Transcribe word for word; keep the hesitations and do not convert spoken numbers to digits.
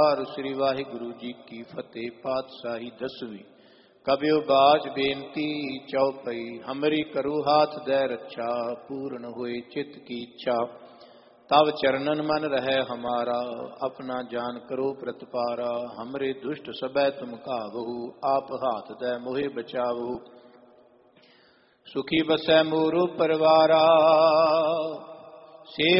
ਓਂਕਾਰ। ਸ੍ਰੀ ਵਾਹਿਗੁਰੂ ਜੀ ਕੀ ਫਤਿਹ। ਪਾਤਸ਼ਾਹੀ ਦਸਵੀਂ। ਕਬਿਓ ਬਾਜ ਬੇਨਤੀ ਚਉਪਈ। ਹਮਰੀ ਕਰੁ ਹਾਥ ਦੈ ਰੱਛਾ। ਪੂਰਨ ਹੋਏ ਚਿਤ ਕੀ ਇੱਛਾ। ਤਬ ਚਰਨਨ ਮਨ ਰਹਿ ਹਮਾਰਾ। ਆਪਣਾ ਜਾਨ ਕਰੋ ਪ੍ਰਤਪਾਰਾ। ਹਮਰੇ ਦੁਸ਼ਟ ਸਭੈ ਤੁਮ ਘਾਵਹੁ। ਆਪ ਹਾਥ ਦੈ ਮੋਹਿ ਬਚਾਵਹੁ। ਸੁਖੀ ਬਸੈ ਮੋਰੋ ਪਰਵਾਰਾ।